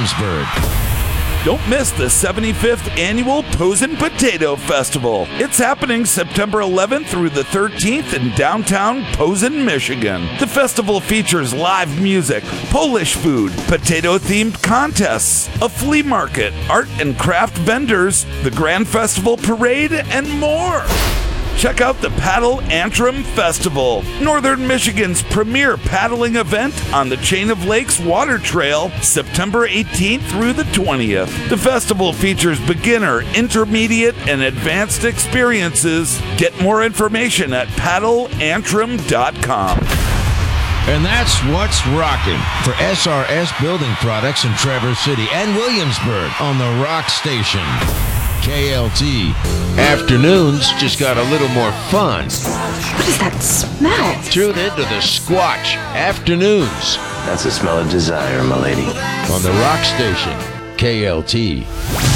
Williamsburg. Don't miss the 75th Annual Posen Potato Festival. It's happening September 11th through the 13th in downtown Posen, Michigan. The festival features live music, Polish food, potato-themed contests, a flea market, art and craft vendors, the Grand Festival Parade, and more. Check out the Paddle Antrim Festival, Northern Michigan's premier paddling event on the Chain of Lakes Water Trail, September 18th through the 20th. The festival features beginner, intermediate, and advanced experiences. Get more information at paddleantrim.com. And that's what's rocking for SRS Building Products in Traverse City and Williamsburg on the Rock Station. KLT. Afternoons just got a little more fun. What is that smell? Tune into the Squatch Afternoons. That's the smell of desire, my lady. On the Rock Station, KLT.